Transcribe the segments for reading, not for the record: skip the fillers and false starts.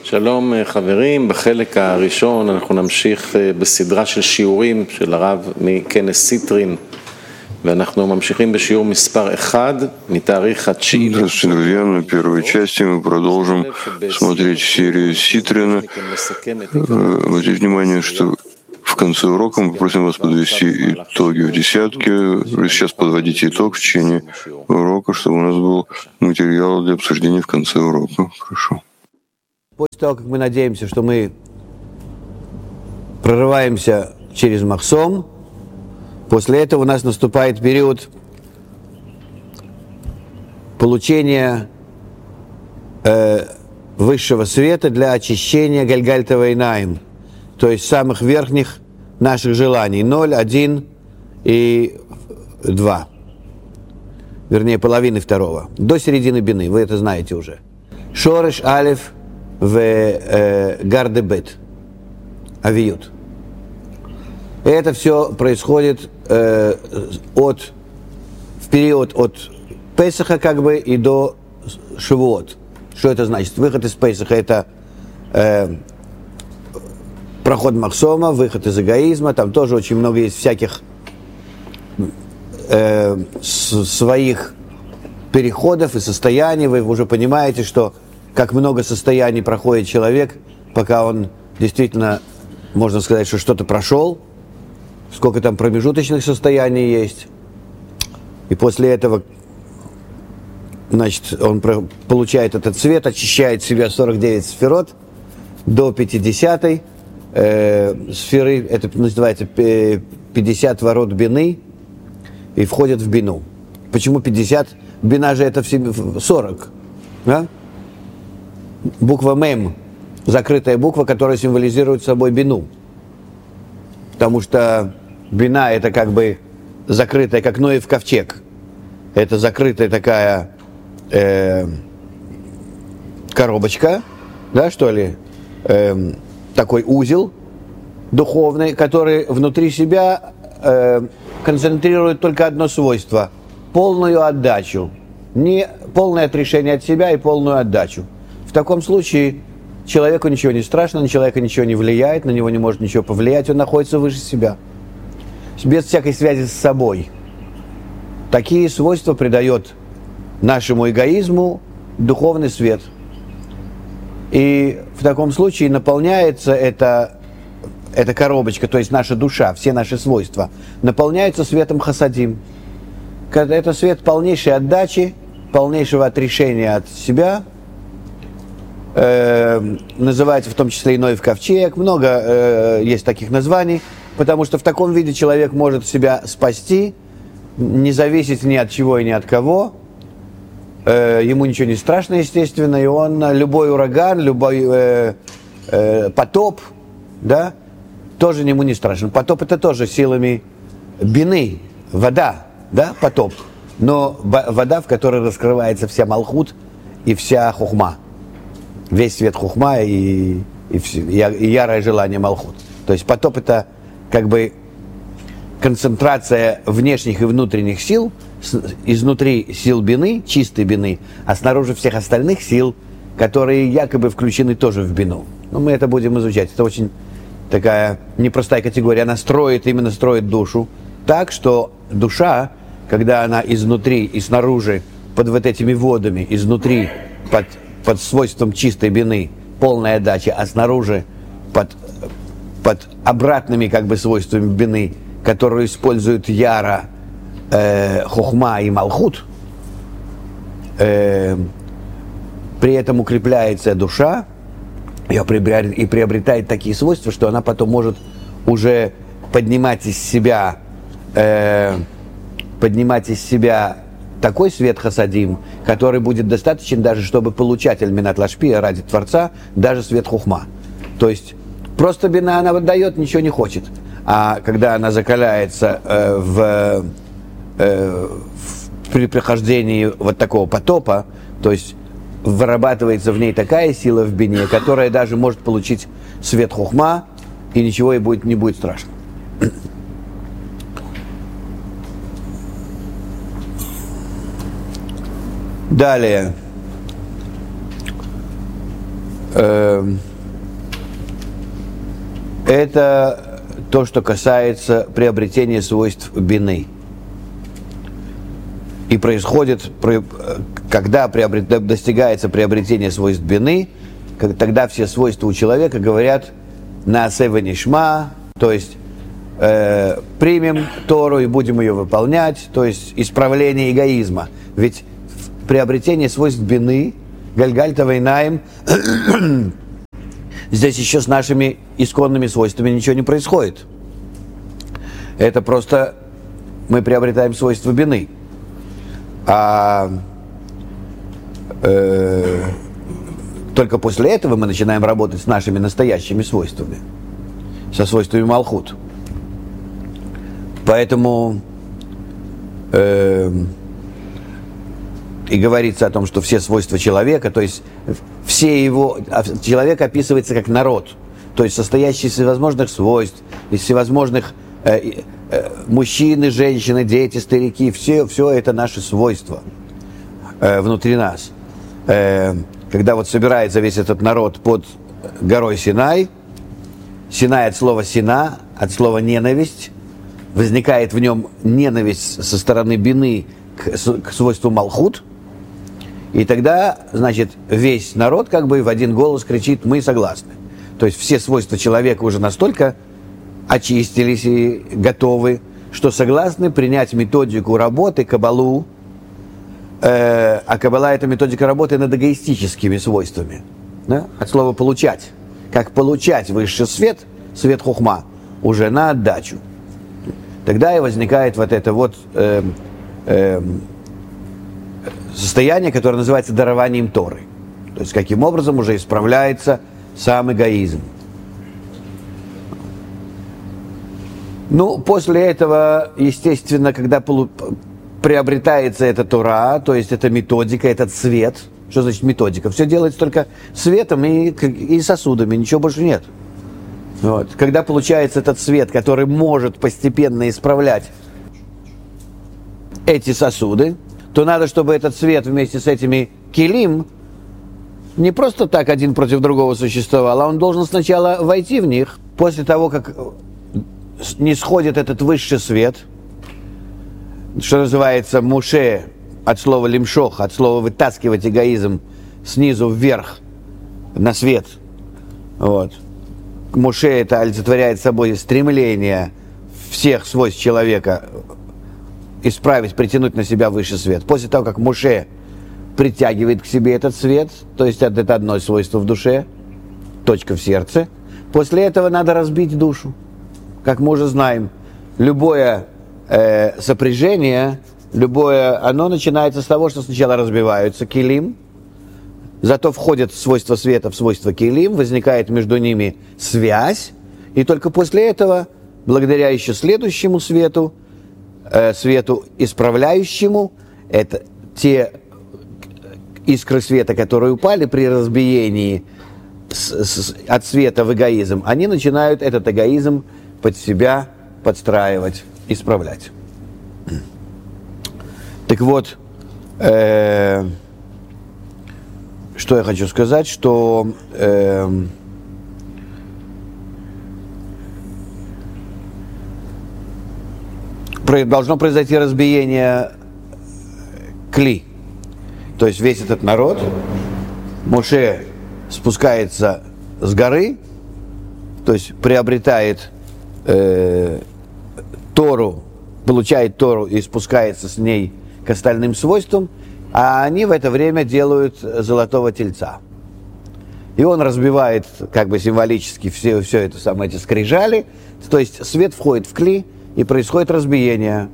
שלום חברים, בחלק הראשון אנחנו נמשיך בסדרה של שיעורים של הרב מכנס סיטרין, ואנחנו ממשיכים בשיעור מספר 1 מתאריך התשיעי. Здравствуйте, друзья! На первой части мы продолжим смотреть серию Ситрина. Обратите внимание, что в конце урока мы попросим вас подвести итоги в десятке. Вы сейчас подводите итог в течение урока, чтобы у нас был материал для обсуждения в конце урока. Хорошо. После того, как мы надеемся, что мы прорываемся через Махсом, после этого у нас наступает период получения высшего света для очищения Гальгальтова Инаим, то есть самых верхних наших желаний, 0, 1 и 2, вернее половины второго, до середины бины, вы это знаете уже. Шореш, Алеф, в Гардебет, Авиют. Это все происходит в период от Песаха как бы и до Шивуот. Что это значит? Выход из Песаха — это проход Махсома, выход из эгоизма. Там тоже очень много есть всяких своих переходов и состояний. Вы уже понимаете, что как много состояний проходит человек, пока он действительно, можно сказать, что что-то прошел, сколько там промежуточных состояний есть. И после этого, значит, он получает этот свет, очищает себя 49 сферот до 50-й сферы, это называется 50 ворот бины, и входит в бину. Почему 50? Бина же это 40, да? Буква Мем, закрытая буква, которая символизирует собой бину. Потому что бина — это как бы закрытая, как Ноев ковчег. Это закрытая такая коробочка, да, что ли, такой узел духовный, который внутри себя концентрирует только одно свойство — полную отдачу. Не полное отрешение от себя и полную отдачу. В таком случае человеку ничего не страшно, на человека ничего не влияет, на него не может ничего повлиять, он находится выше себя, без всякой связи с собой. Такие свойства придает нашему эгоизму духовный свет. И в таком случае наполняется эта коробочка, то есть наша душа, все наши свойства, наполняются светом хасадим. Это свет полнейшей отдачи, полнейшего отрешения от себя, называется в том числе и Ноев ковчег, много есть таких названий, потому что в таком виде человек может себя спасти, не зависеть ни от чего и ни от кого, ему ничего не страшно, естественно, и он любой ураган, любой потоп, да, тоже ему не страшен. Потоп — это тоже силами бины, вода, да, потоп, но вода, в которой раскрывается вся малхут и вся хухма. Весь свет хухма и ярое желание малхут. То есть потоп — это как бы концентрация внешних и внутренних сил, изнутри сил бины, чистой бины, а снаружи всех остальных сил, которые якобы включены тоже в бину. Но мы это будем изучать. Это очень такая непростая категория. Она именно строит душу так, что душа, когда она изнутри и снаружи под вот этими водами, изнутри под свойством чистой бины, полная отдача, а снаружи под обратными как бы свойствами бины, которую используют яра, хохма и малхут, при этом укрепляется душа и приобретает такие свойства, что она потом может уже поднимать из себя такой свет хасадим, который будет достаточен даже, чтобы получать аль-минат лашпия ради Творца, даже свет хухма. То есть просто бина она дает, ничего не хочет. А когда она закаляется при прохождении вот такого потопа, то есть вырабатывается в ней такая сила в бине, которая даже может получить свет хухма, и ничего ей не будет страшно. Далее. Это то, что касается приобретения свойств бины. И происходит, когда достигается приобретение свойств бины, тогда все свойства у человека говорят «наасе венишма», то есть примем Тору и будем ее выполнять, то есть исправление эгоизма. Ведь приобретение свойств бины, гальгальта вейнаем, здесь еще с нашими исконными свойствами ничего не происходит. Это просто мы приобретаем свойства бины. Только после этого мы начинаем работать с нашими настоящими свойствами, со свойствами Малхут. Поэтому и говорится о том, что все свойства человека, то есть человек описывается как народ, то есть состоящий из всевозможных свойств, из всевозможных мужчины, женщины, дети, старики, все это наши свойства внутри нас. Когда вот собирается весь этот народ под горой Синай, Синай от слова «сина», от слова «ненависть», возникает в нем ненависть со стороны бины к свойству Малхут, и тогда, значит, весь народ как бы в один голос кричит «мы согласны». То есть все свойства человека уже настолько очистились и готовы, что согласны принять методику работы, кабалу, а кабала – это методика работы над эгоистическими свойствами, да? От слова «получать». Как получать высший свет, свет хухма, уже на отдачу. Тогда и возникает вот это вот состояние, которое называется дарованием Торы. То есть каким образом уже исправляется сам эгоизм. Ну, после этого, естественно, когда приобретается эта Тора, то есть эта методика, этот свет. Что значит методика? Все делается только светом и сосудами, ничего больше нет. Вот. Когда получается этот свет, который может постепенно исправлять эти сосуды, то надо, чтобы этот свет вместе с этими килим не просто так один против другого существовал, а он должен сначала войти в них. После того, как не сходит этот высший свет, что называется муше, от слова лимшох, от слова вытаскивать эгоизм снизу вверх на свет. Вот. Муше это олицетворяет собой стремление всех свойств человека исправить, притянуть на себя высший свет. После того, как Муше притягивает к себе этот свет, то есть это одно свойство в душе, точка в сердце, после этого надо разбить душу. Как мы уже знаем, любое сопряжение, оно начинается с того, что сначала разбиваются килим, зато входят свойства света в свойства килим, возникает между ними связь, и только после этого, благодаря еще следующему свету, свету исправляющему, это те искры света, которые упали при разбиении от света в эгоизм, они начинают этот эгоизм под себя подстраивать, исправлять. Так вот, что я хочу сказать, что должно произойти разбиение кли. То есть весь этот народ, Моше спускается с горы, то есть приобретает Тору, получает Тору и спускается с ней к остальным свойствам, а они в это время делают золотого тельца. И он разбивает, как бы символически, все это самое, эти скрижали, то есть свет входит в кли, и происходит разбиение.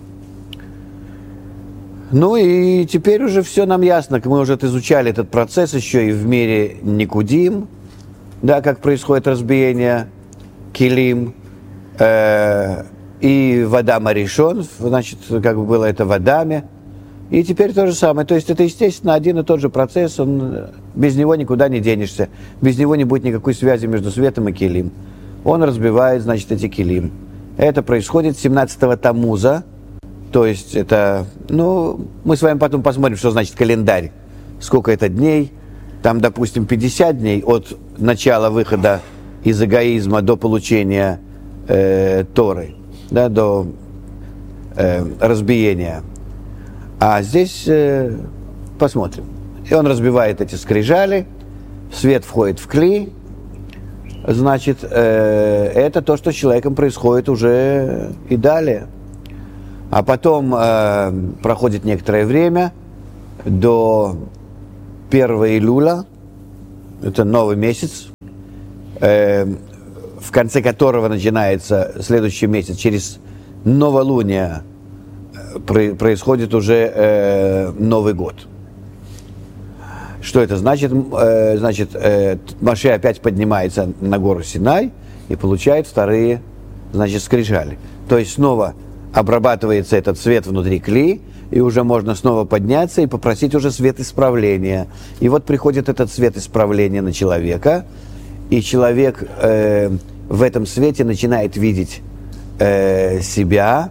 Ну и теперь уже все нам ясно, мы уже изучали этот процесс еще и в мире Никудим, да, как происходит разбиение килим, и в Адаме Ришон, значит, как бы было это в Адаме, и теперь то же самое. То есть это, естественно, один и тот же процесс, без него никуда не денешься, без него не будет никакой связи между светом и килим. Он разбивает, значит, эти килим. Это происходит 17-го Тамуза, то есть это, мы с вами потом посмотрим, что значит календарь, сколько это дней, там, допустим, 50 дней от начала выхода из эгоизма до получения Торы, да, до разбиения. А здесь посмотрим. И он разбивает эти скрижали, свет входит в кли, значит, это то, что с человеком происходит уже и далее. А потом проходит некоторое время до 1 июля, это новый месяц, в конце которого начинается следующий месяц, через новолуние происходит уже Новый год. Что это значит? Значит, Моше опять поднимается на гору Синай и получает вторые, значит, скрижали. То есть снова обрабатывается этот свет внутри кли, и уже можно снова подняться и попросить уже свет исправления. И вот приходит этот свет исправления на человека, и человек в этом свете начинает видеть себя,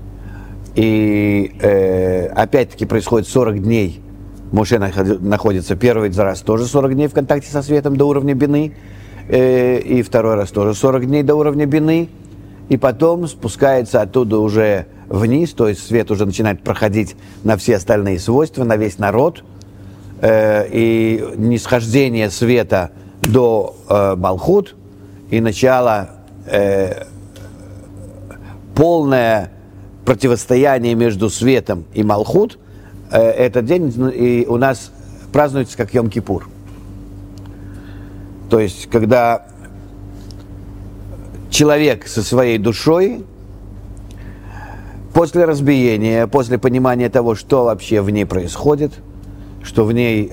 и опять-таки происходит 40 дней. Моше находится первый раз тоже 40 дней в контакте со светом до уровня бины, и второй раз тоже 40 дней до уровня бины, и потом спускается оттуда уже вниз, то есть свет уже начинает проходить на все остальные свойства, на весь народ, и нисхождение света до Малхут, и начало полное противостояние между светом и Малхут. Этот день и у нас празднуется как Йом-Кипур. То есть, когда человек со своей душой после разбиения, после понимания того, что вообще в ней происходит, что в ней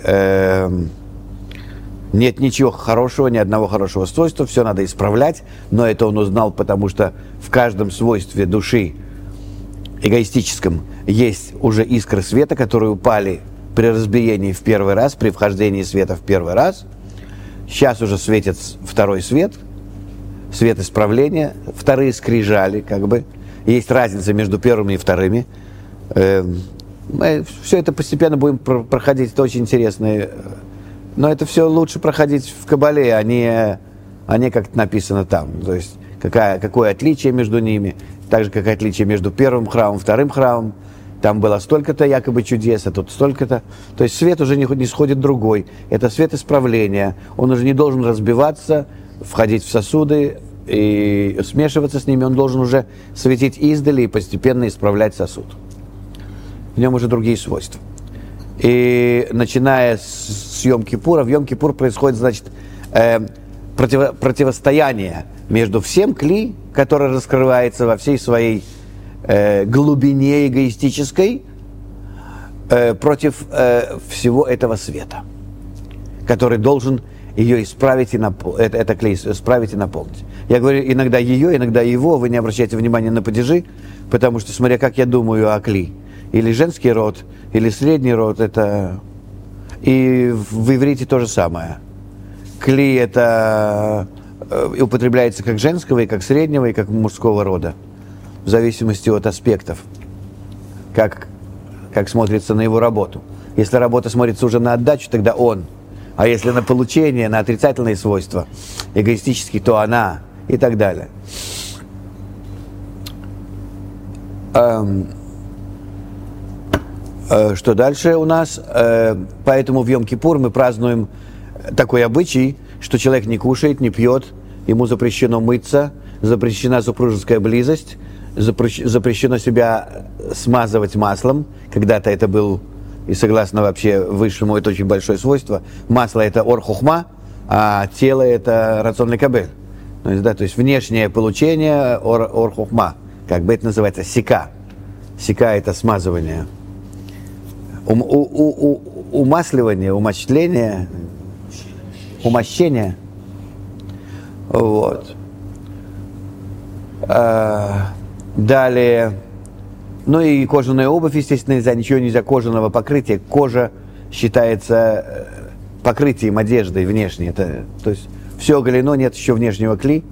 нет ничего хорошего, ни одного хорошего свойства, все надо исправлять, но это он узнал, потому что в каждом свойстве души эгоистическом есть уже искры света, которые упали при разбиении в первый раз, при вхождении света в первый раз. Сейчас уже светит второй свет, свет исправления, вторые скрижали, как бы. Есть разница между первыми и вторыми. Мы все это постепенно будем проходить, это очень интересно. Но это все лучше проходить в Кабале, а не как это написано там. То есть какое отличие между ними, так же, как отличие между первым храмом и вторым храмом. Там было столько-то якобы чудес, а тут столько-то. То есть свет уже не сходит другой. Это свет исправления. Он уже не должен разбиваться, входить в сосуды и смешиваться с ними. Он должен уже светить издали и постепенно исправлять сосуд. В нем уже другие свойства. И начиная с Йом-Кипура, в Йом-Кипур происходит, значит, противостояние между всем кли, который раскрывается во всей своей глубине эгоистической, против всего этого света, который должен ее исправить и это клей исправить и наполнить. Я говорю иногда ее, иногда его, вы не обращайте внимания на падежи, потому что, смотря как я думаю о кли, или женский род, или средний род, это... И в иврите то же самое. Кли это употребляется как женского, и как среднего, и как мужского рода, в зависимости от аспектов, как смотрится на его работу. Если работа смотрится уже на отдачу, тогда он. А если на получение, на отрицательные свойства, эгоистические, то она, и так далее. Что дальше у нас? Поэтому в Йом-Кипур мы празднуем такой обычай, что человек не кушает, не пьет, ему запрещено мыться, запрещена супружеская близость, запрещено себя смазывать маслом. Когда-то это был, и согласно вообще высшему, это очень большое свойство. Масло это ор-хухма, а тело это рацион лекабель. То есть внешнее получение ор-хухма, как бы это называется, сика. Сика это смазывание. Умасливание, умощение, умощение. Вот. Далее, ну и кожаная обувь, естественно, нельзя, ничего нельзя кожаного покрытия. Кожа считается покрытием одежды внешней. Это, то есть все оголено, нет еще внешнего кли.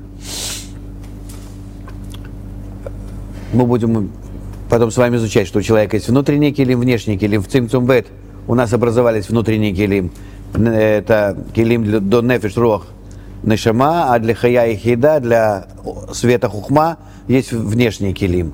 Мы будем потом с вами изучать, что у человека есть внутренний килим, внешний килим. В Цимцум Бет у нас образовались внутренний килим, это килим до нефеш рох нешама, а для хая и хида, для света хухма есть внешний килим.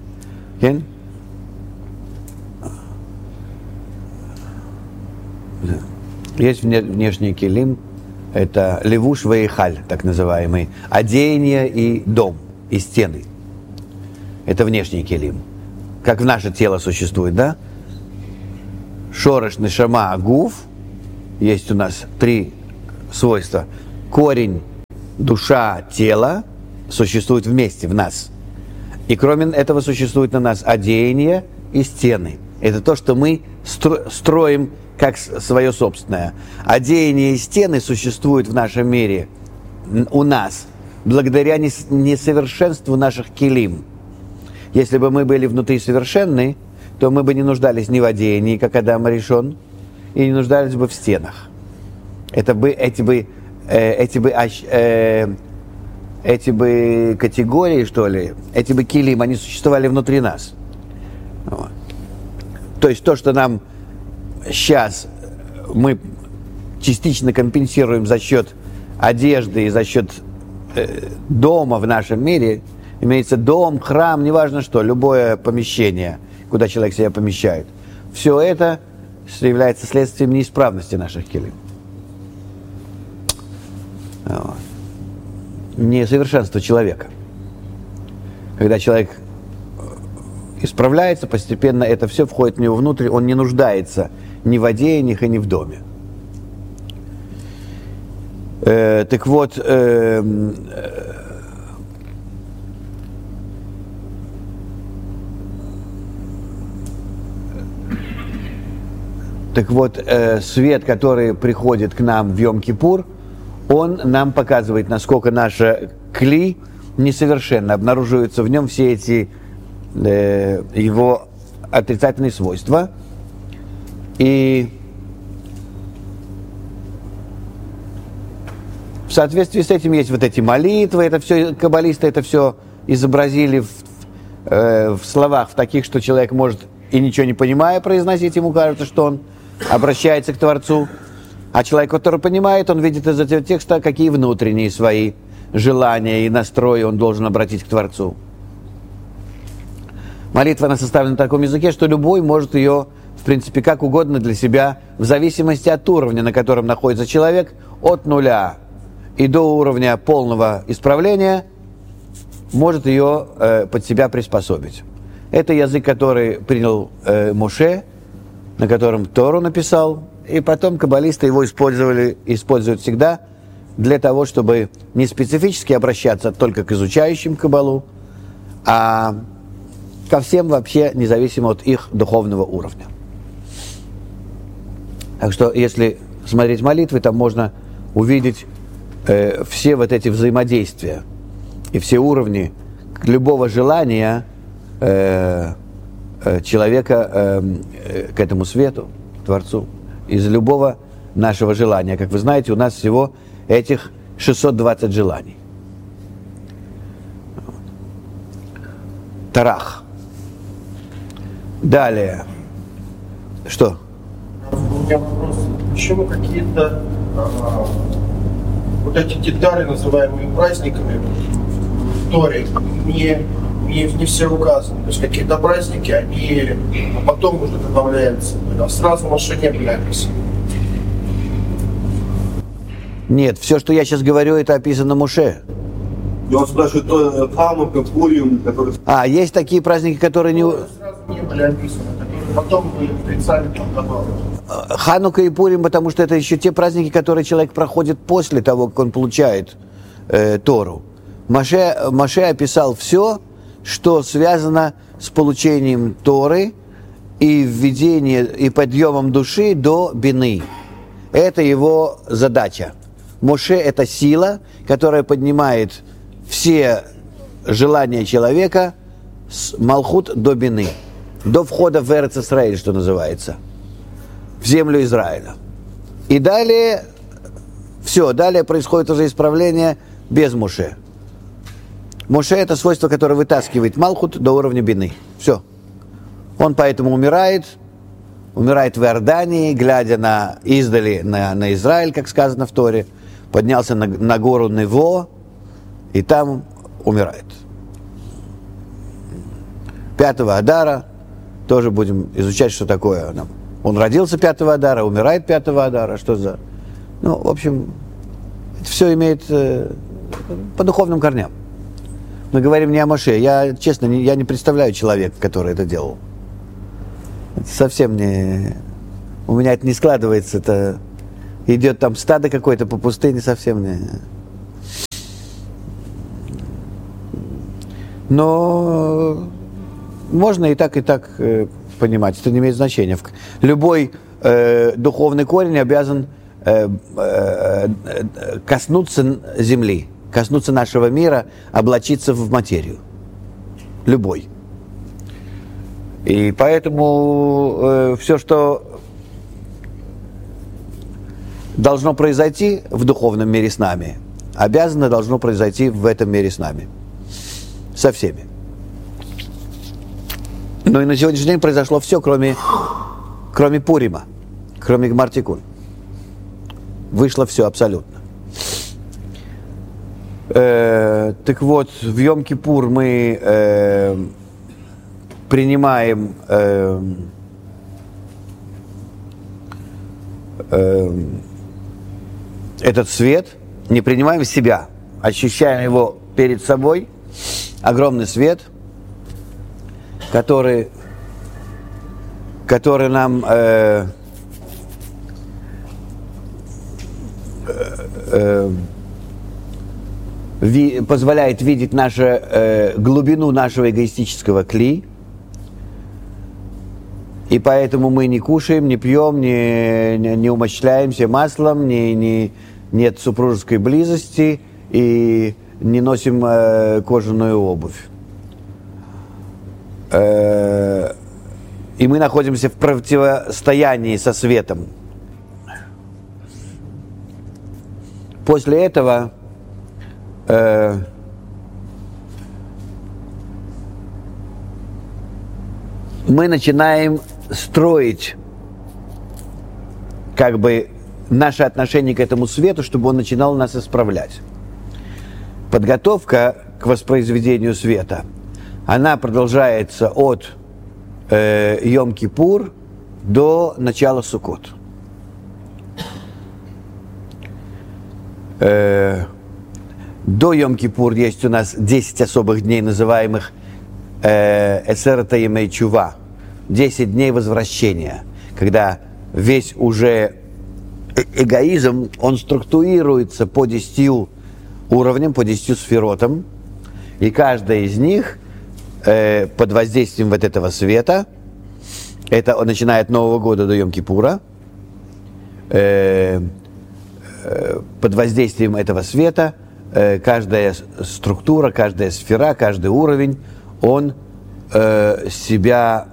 Есть внешний килим, это левуш вейхаль, так называемый, одеяние и дом, и стены. Это внешний килим. Как в наше тело существует, да? Шореш, нешама, гуф. Есть у нас 3 свойства. Корень, душа, тело существуют вместе в нас. И кроме этого существует на нас одеяние и стены. Это то, что мы строим как свое собственное. Одеяние и стены существуют в нашем мире, у нас, благодаря несовершенству наших килим. Если бы мы были внутри совершенны, то мы бы не нуждались ни в одеянии, как Адам Аришон, и не нуждались бы в стенах. Эти бы категории, что ли, эти бы килим, они существовали внутри нас. Вот. То есть то, что нам сейчас мы частично компенсируем за счет одежды и за счет дома в нашем мире, имеется дом, храм, неважно что, любое помещение, куда человек себя помещает, все это является следствием неисправности наших килим. Вот. Несовершенство человека. Когда человек исправляется, постепенно это все входит в него внутрь, он не нуждается ни в одеяниях и ни в доме. Так вот, свет, который приходит к нам в Йом-Кипур, он нам показывает, насколько наше кли несовершенно, обнаруживаются в нем все эти его отрицательные свойства. И в соответствии с этим есть вот эти молитвы, это все, каббалисты это все изобразили в словах, в таких, что человек может и ничего не понимая произносить, ему кажется, что он обращается к Творцу. А человек, который понимает, он видит из этого текста, какие внутренние свои желания и настрои он должен обратить к Творцу. Молитва, она составлена на таком языке, что любой может ее, в принципе, как угодно для себя, в зависимости от уровня, на котором находится человек, от нуля и до уровня полного исправления, может ее под себя приспособить. Это язык, который принял Моше, на котором Тору написал, и потом каббалисты его используют всегда для того, чтобы не специфически обращаться только к изучающим каббалу, а ко всем вообще, независимо от их духовного уровня. Так что, если смотреть молитвы, там можно увидеть все вот эти взаимодействия и все уровни любого желания человека к этому свету, к Творцу. Из любого нашего желания. Как вы знаете, у нас всего этих 620 желаний. Тарах. Далее. Что? У меня вопрос. Почему какие-то вот эти детали, называемые праздниками, в Торе, не все указаны? То есть какие-то праздники, они потом уже добавляются. А сразу Моше не были описаны. Нет, все, что я сейчас говорю, это описано Моше. Я вас спрашиваю, Ханука, Пурим, которые... Есть такие праздники, которые не... Сразу не были описаны, которые потом были специально там добавлены. Ханука и Пурим, потому что это еще те праздники, которые человек проходит после того, как он получает Тору. Моше описал все, что связано с получением Торы и введением и подъемом души до бины. Это его задача. Моше – это сила, которая поднимает все желания человека с Малхут до бины, до входа в Эрец Исраэль, что называется, в землю Израиля. И далее, далее происходит уже исправление без Моше. Моше – это свойство, которое вытаскивает Малхут до уровня бины. Все. Он поэтому умирает, умирает в Иордании, глядя издали на Израиль, как сказано в Торе, поднялся на гору Нево и там умирает. 5-го Адара тоже будем изучать, что такое. Он родился 5-го Адара, умирает 5-го Адара, что за... Ну, в общем, это все имеет по духовным корням. Мы говорим не о Моше. Я, честно, я не представляю человека, который это делал. Это совсем не... У меня это не складывается. Это идет там стадо какое-то по пустыне, совсем не... Но можно и так понимать. Это не имеет значения. Любой духовный корень обязан коснуться земли, коснуться нашего мира, облачиться в материю. Любой. И поэтому все, что должно произойти в духовном мире с нами, должно произойти в этом мире с нами. Со всеми. Но и на сегодняшний день произошло все, кроме Пурима, кроме Гмар Тикун. Вышло все абсолютно. Так вот, в Йом-Кипур мы принимаем этот свет, не принимаем в себя, ощущаем его перед собой, огромный свет, который нам позволяет видеть глубину нашего эгоистического кли, и поэтому мы не кушаем, не пьем, не умощляемся маслом, нет супружеской близости и не носим кожаную обувь. И мы находимся в противостоянии со светом. После этого мы начинаем строить как бы наше отношение к этому свету, чтобы он начинал нас исправлять. Подготовка к воспроизведению света, она продолжается от Йом-Кипур до начала Суккот. До Йом-Кипур есть у нас 10 особых дней, называемых Эсерата Емей Чува, 10 дней возвращения, когда весь уже эгоизм, он структурируется по 10 уровням, по 10 сферотам, и каждая из них под воздействием вот этого света, это начиная от Нового года до Йом-Кипура, под воздействием этого света каждая структура, каждая сфера, каждый уровень, он себя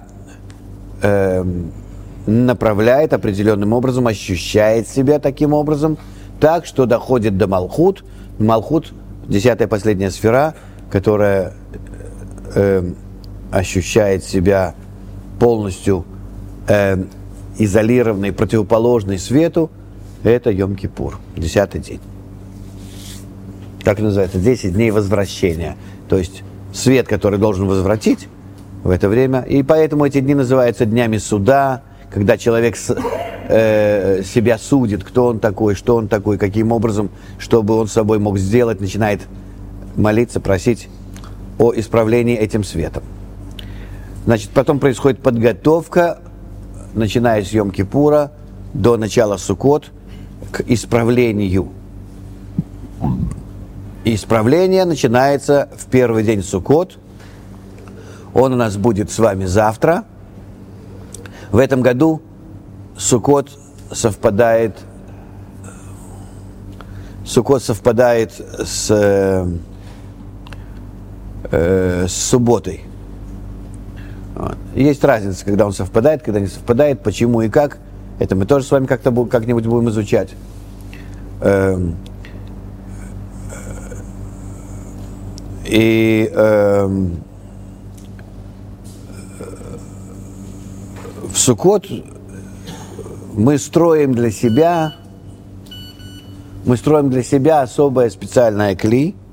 направляет определенным образом, ощущает себя таким образом, так, что доходит до Малхут. Малхут, 10-я последняя сфера, которая ощущает себя полностью изолированной, противоположной свету, это Йом-Кипур, 10-й день. Как называется? 10 дней возвращения. То есть свет, который должен возвратить в это время. И поэтому эти дни называются днями суда, когда человек себя судит, кто он такой, что он такой, каким образом, что бы он с собой мог сделать, начинает молиться, просить о исправлении этим светом. Значит, потом происходит подготовка, начиная с Йом-Кипура до начала Суккот, к исправлению. И исправление начинается в первый день Суккот. Он у нас будет с вами завтра. В этом году Суккот совпадает с субботой. Есть разница, когда он совпадает, когда не совпадает, почему и как. Это мы тоже с вами как-нибудь будем изучать. И в Суккот мы строим для себя особое специальное кли,